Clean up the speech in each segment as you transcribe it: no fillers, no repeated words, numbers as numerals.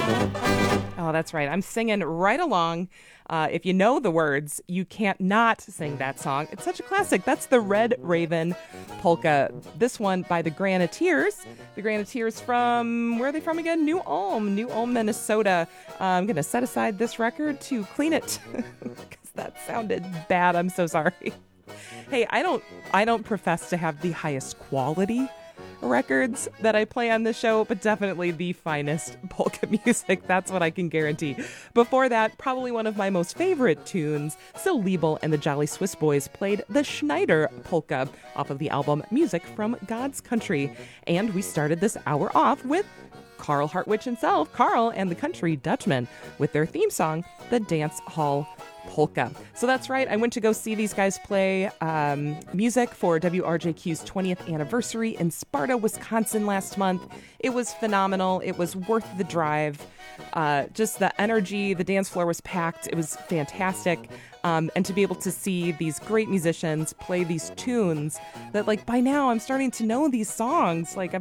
Oh, that's right. I'm singing right along. If you know the words, you can't not sing that song. It's such a classic. That's the Red Raven polka. This one by the Graniteers. The Graniteers from, where are they from again? New Ulm, Minnesota. I'm going to set aside this record to clean it because that sounded bad. I'm so sorry. Hey, I don't profess to have the highest quality records that I play on the show, but definitely the finest polka music. That's what I can guarantee. Before that, probably one of my most favorite tunes, Syl Liebel and the Jolly Swiss Boys played the Schneider polka off of the album Music from God's Country. And we started this hour off with Carl Hartwich himself, Carl and the Country Dutchman, with their theme song, The Dance Hall Polka. So that's right. I went to go see these guys play music for WRJQ's 20th anniversary in Sparta, Wisconsin last month. It was phenomenal. It was worth the drive. Just the energy, the dance floor was packed. It was fantastic. And to be able to see these great musicians play these tunes that, like, by now I'm starting to know these songs. Like,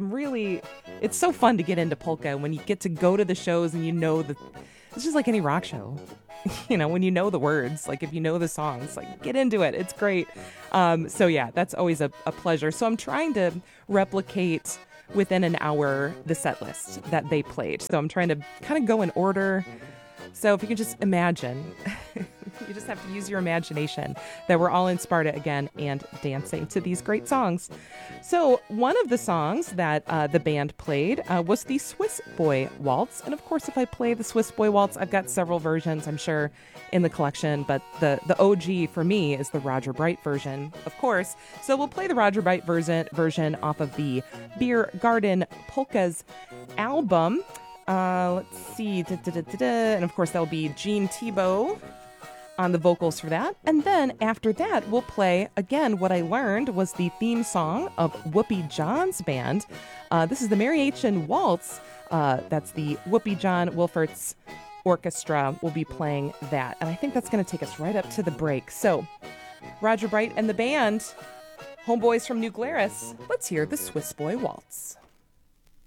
it's so fun to get into polka when you get to go to the shows and you know that it's just like any rock show. You know, when you know the words, like if you know the songs, like get into it. It's great. So yeah, that's always a pleasure. So I'm trying to replicate within an hour the set list that they played. So I'm trying to kind of go in order. So if you can just imagine, you just have to use your imagination that we're all in Sparta again and dancing to these great songs. So one of the songs that the band played was the Swiss Boy Waltz. And of course, if I play the Swiss Boy Waltz, I've got several versions, I'm sure, in the collection. But the OG for me is the Roger Bright version, of course. So we'll play the Roger Bright version off of the Beer Garden Polkas album. Let's see. And of course, that'll be Gene Thibault on the vocals for that. And then after that, we'll play again what I learned was the theme song of Whoopi John's band. This is the Mary H. and Waltz. That's the Whoopi John Wilfertz Orchestra. Will be playing that. And I think that's going to take us right up to the break. So Roger Bright and the band, homeboys from New Glarus, let's hear the Swiss Boy Waltz.